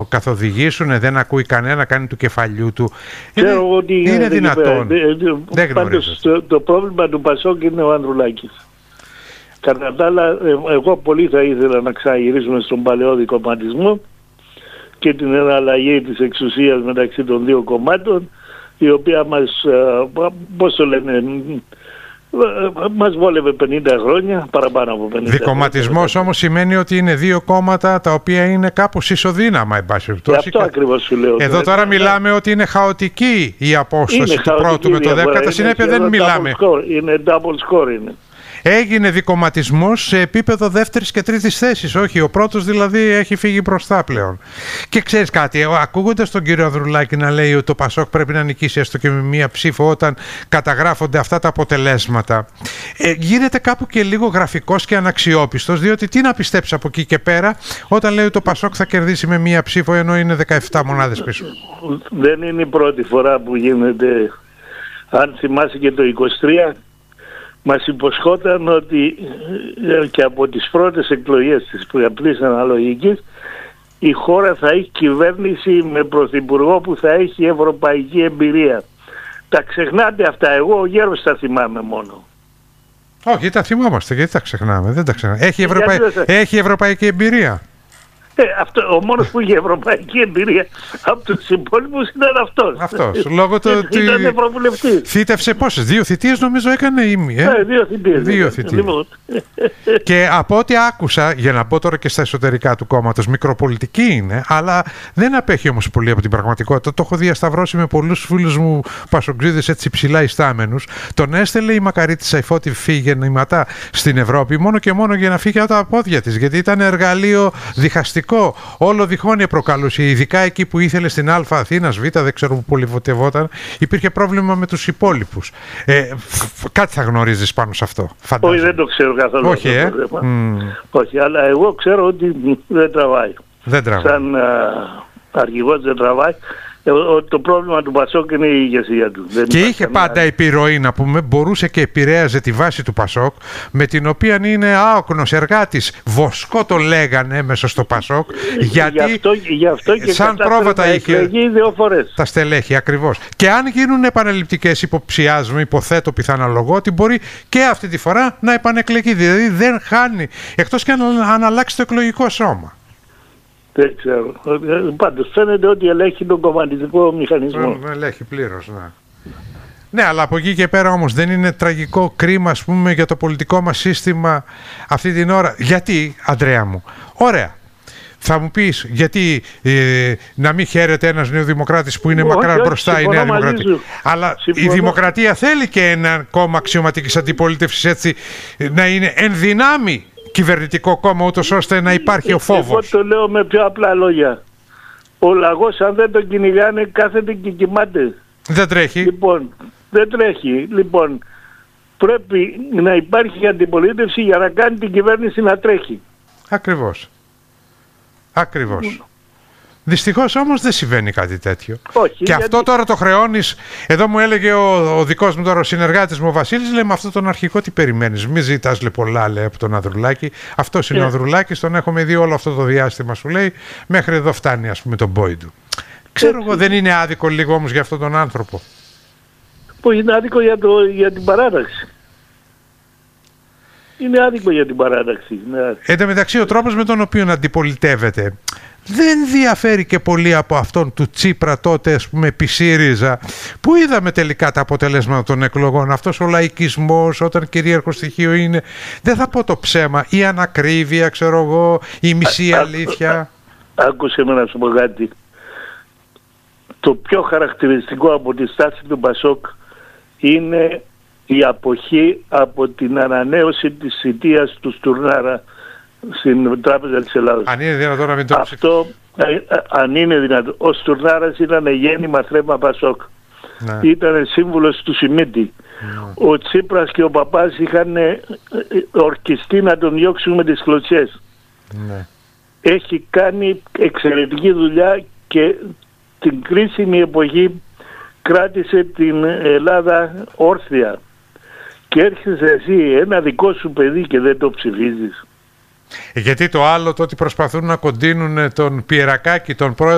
καθοδηγήσουν, δεν ακούει κανένα, κάνει του κεφαλιού του. Ξέρω ότι είναι δυνατόν. Δεν πάντως το πρόβλημα του Πασόκ είναι ο Ανδρουλάκης. Κατά τα άλλα, εγώ πολύ θα ήθελα να ξαναγυρίσουμε στον παλαιόδη κομματισμό και την εναλλαγή της εξουσίας μεταξύ των δύο κομμάτων, η οποία μας, πώς το λένε, μας βόλευε 50 χρόνια, παραπάνω από 50. Δικομματισμός όμως σημαίνει ότι είναι δύο κόμματα τα οποία είναι κάπως ισοδύναμα, εν πάση περιπτώσει. Αυτό ακριβώς σου λέω. Εδώ τώρα μιλάμε ότι είναι χαοτική η απόσταση του πρώτου με το δεύτερο. Κατά συνέπεια δεν μιλάμε. Είναι double score είναι. Έγινε δικομματισμός σε επίπεδο δεύτερης και τρίτης θέσης. Όχι, ο πρώτος δηλαδή έχει φύγει μπροστά πλέον. Και ξέρεις κάτι, ακούγοντας τον κύριο Ανδρουλάκη να λέει ότι το Πασόκ πρέπει να νικήσει έστω και με μία ψήφο όταν καταγράφονται αυτά τα αποτελέσματα, γίνεται κάπου και λίγο γραφικός και αναξιόπιστος, διότι τι να πιστέψει από εκεί και πέρα όταν λέει ότι το Πασόκ θα κερδίσει με μία ψήφο ενώ είναι 17 μονάδες πίσω. Δεν είναι η πρώτη φορά που γίνεται. Αν θυμάσαι και το 23, μας υποσχόταν ότι και από τις πρώτες εκλογές της απλής αναλογικής η χώρα θα έχει κυβέρνηση με πρωθυπουργό που θα έχει ευρωπαϊκή εμπειρία. Τα ξεχνάτε αυτά, εγώ ο Γέρος τα θυμάμαι μόνο. Όχι, τα θυμόμαστε, γιατί τα ξεχνάμε, δεν τα ξεχνάμε. Έχει ευρωπαϊκή εμπειρία. Αυτό, ο μόνος που είχε ευρωπαϊκή εμπειρία από τους υπόλοιπους ήταν αυτός. Αυτός, λόγω του ότι ήταν ευρωβουλευτής. θήτευσε πόσες, 2 θητείες νομίζω έκανε ή μία. 2 θητείες. Και από ό,τι άκουσα, για να πω τώρα και στα εσωτερικά του κόμματος, μικροπολιτική είναι, αλλά δεν απέχει όμως πολύ από την πραγματικότητα. Το έχω διασταυρώσει με πολλούς φίλους μου πασογκρίδες έτσι ψηλά ιστάμενους. Τον έστελε η Μακαρίτη Σαϊφώτη φύγενηματά στην Ευρώπη μόνο και μόνο για να φύγει από τα πόδια της, γιατί ήταν εργαλείο διχαστικό. Όλο διχόνοια προκαλούσε, ειδικά εκεί που ήθελε στην Α Αθήνας, Β, δεν ξέρω που πολυβοτευόταν, υπήρχε πρόβλημα με τους υπόλοιπους. Κάτι θα γνωρίζεις πάνω σε αυτό, φαντάζομαι. Όχι, δεν το ξέρω καθόλου. Όχι, Όχι, αλλά εγώ ξέρω ότι δεν τραβάει. Δεν τραβάει. Σαν αρχηγός δεν τραβάει. Το πρόβλημα του Πασόκ είναι η ηγεσία του. Και είχε πάντα επιρροή, να πούμε, μπορούσε και επηρέαζε τη βάση του Πασόκ, με την οποία είναι άοκνος εργάτης. Βοσκό το λέγανε μέσα στο Πασόκ, γιατί γι' αυτό και σαν πρόβατα είχε 2 φορές. Τα στελέχη, ακριβώς. Και αν γίνουν επαναληπτικές, υποψιάζουμε, υποθέτω πιθανολογώ, ότι μπορεί και αυτή τη φορά να επανεκλεγεί. Δηλαδή δεν χάνει, εκτός και αν αλλάξει το εκλογικό σώμα. Δεν ξέρω. Πάντως φαίνεται ότι ελέγχει τον κομματικό μηχανισμό. Ελέγχει πλήρως, ναι. Ναι, αλλά από εκεί και πέρα όμως δεν είναι τραγικό κρίμα, ας πούμε, για το πολιτικό μας σύστημα αυτή την ώρα? Γιατί, Ανδρέα μου? Ωραία. Θα μου πεις, γιατί να μην χαίρεται ένας νεοδημοκράτης που είναι μακράν μπροστά η Νέα Δημοκρατία? Αλλά η Δημοκρατία θέλει και ένα κόμμα αξιωματικής αντιπολίτευσης έτσι να είναι εν δυνάμει κυβερνητικό κόμμα, ούτως ώστε να υπάρχει ο φόβος. Εγώ το λέω με πιο απλά λόγια. Ο λαγός αν δεν τον κυνηγάνε κάθεται και κοιμάται. Δεν τρέχει. Λοιπόν, δεν τρέχει. Λοιπόν, πρέπει να υπάρχει αντιπολίτευση για να κάνει την κυβέρνηση να τρέχει. Ακριβώς. Ακριβώς. Δυστυχώς όμως δεν συμβαίνει κάτι τέτοιο. Όχι, και αυτό τώρα το χρεώνεις. Εδώ μου έλεγε ο δικός μου τώρα ο συνεργάτης μου ο Βασίλης, λέει, με αυτόν τον αρχικό τι περιμένεις? Μη ζητάς πολλά, λέει, από τον Ανδρουλάκη. Αυτός είναι ο Ανδρουλάκης, τον έχουμε δει όλο αυτό το διάστημα, σου λέει, μέχρι εδώ φτάνει, ας πούμε, τον πόη του. Ξέρω εγώ, δεν είναι άδικο λίγο όμως για αυτόν τον άνθρωπο? Που είναι άδικο για την παράταξη. Είναι άδικο για την παράταξη. Εν τω μεταξύ, ο τρόπος με τον οποίο αντιπολιτεύεται δεν διαφέρει και πολύ από αυτόν του Τσίπρα τότε, ας πούμε, επί ΣΥΡΙΖΑ, που είδαμε τελικά τα αποτελέσματα των εκλογών. Αυτός ο λαϊκισμός, όταν κυρίαρχο στοιχείο είναι, δεν θα πω το ψέμα, η ανακρίβεια, ξέρω εγώ, η μισή αλήθεια. Άκουσε με να σου πω κάτι. Το πιο χαρακτηριστικό από τη στάση του Πασόκ είναι η αποχή από την ανανέωση της θητείας του Στουρνάρα στην Τράπεζα της Ελλάδας. Αν είναι δυνατόν να μην το αυτό, αν είναι δυνατόν. Ο Στουρνάρας ήταν γέννημα θρέμα Πασόκ. Ναι. Ήταν σύμβουλος του Σιμίτη. Ναι. Ο Τσίπρας και ο Παπάς είχαν ορκιστεί να τον διώξουν με τις κλωτσιές. Ναι. Έχει κάνει εξαιρετική δουλειά και την κρίσιμη εποχή κράτησε την Ελλάδα όρθια. Και έρχεσαι εσύ ένα δικό σου παιδί και δεν το ψηφίζεις. Γιατί το άλλο, το ότι προσπαθούν να κοντίνουν τον Πιερακάκη, τον πρόεδρο